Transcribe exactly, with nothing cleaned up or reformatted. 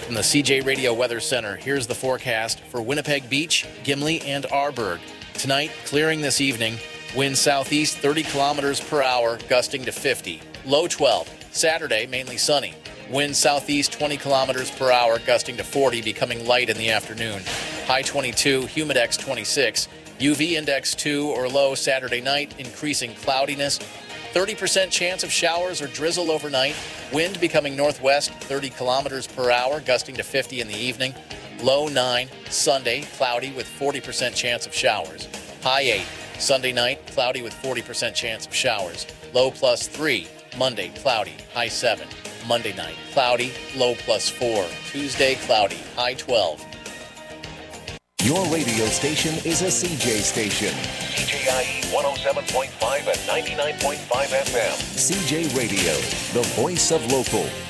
From the C J Radio Weather Center, here's the forecast for Winnipeg Beach, Gimli, and Arborg. Tonight, clearing this evening. Wind southeast thirty kilometers per hour, gusting to fifty. Low twelve. Saturday, mainly sunny. Wind southeast twenty kilometers per hour, gusting to forty, becoming light in the afternoon. High twenty-two, humidex twenty-six. U V index two or low Saturday night, increasing cloudiness. thirty percent chance of showers or drizzle overnight. Wind becoming northwest thirty kilometers per hour, gusting to fifty in the evening. Low nine. Sunday, cloudy with forty percent chance of showers. High eight. Sunday night, cloudy with forty percent chance of showers. Low plus three. Monday, cloudy. High seven. Monday night, cloudy. Low plus four. Tuesday, cloudy. High twelve. Your radio station is a C J station. C J I E one oh seven point five and ninety-nine point five F M. C J Radio, the voice of local.